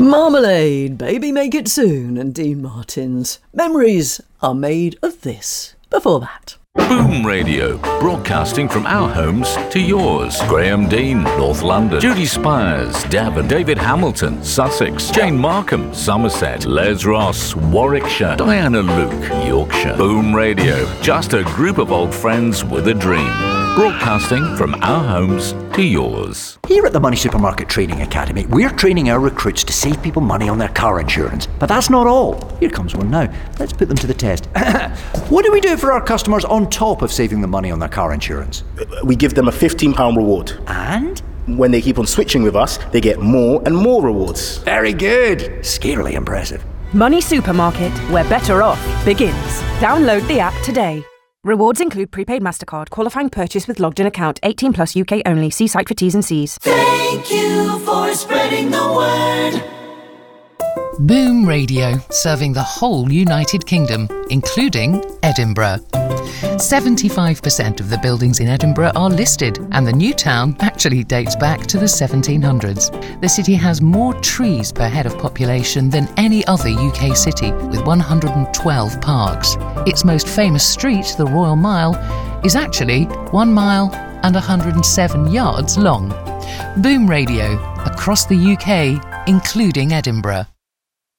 Marmalade, baby make it soon, and Dean Martin's memories are made of this. Before that, Boom Radio, broadcasting from our homes to yours. Graham Dean, North London. Judy Spires, Devon. David Hamilton, Sussex. Jane Markham, Somerset. Les Ross, Warwickshire. Diana Luke, Yorkshire. Boom Radio, just a group of old friends with a dream. Broadcasting from our homes to yours. Here at the Money Supermarket Training Academy, we're training our recruits to save people money on their car insurance. But that's not all. Here comes one now. Let's put them to the test. What do we do for our customers on top of saving them money on their car insurance? We give them a £15 reward. And? When they keep on switching with us, they get more and more rewards. Very good. Scarily impressive. Money Supermarket, where better off begins. Download the app today. Rewards include prepaid MasterCard, qualifying purchase with logged in account, 18 plus UK only. See site for T's and C's. Thank you for spreading the word. Boom Radio, serving the whole United Kingdom, including Edinburgh. 75% of the buildings in Edinburgh are listed, and the new town actually dates back to the 1700s. The city has more trees per head of population than any other UK city, with 112 parks. Its most famous street, the Royal Mile, is actually 1 mile and 107 yards long. Boom Radio, across the UK, including Edinburgh.